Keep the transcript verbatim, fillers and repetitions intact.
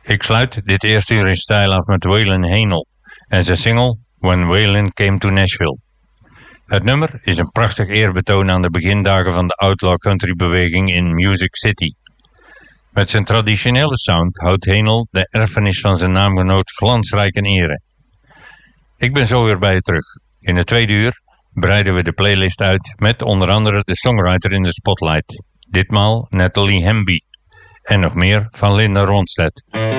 Ik sluit dit eerste uur in stijl af met Waylon Henel en zijn single When Waylon Came to Nashville. Het nummer is een prachtig eerbetoon aan de begindagen van de outlaw country beweging in Music City. Met zijn traditionele sound houdt Henel de erfenis van zijn naamgenoot glansrijk in ere. Ik ben zo weer bij je terug. In het tweede uur breiden we de playlist uit met onder andere de songwriter in de spotlight. Ditmaal Natalie Hemby. En nog meer van Linda Ronstadt.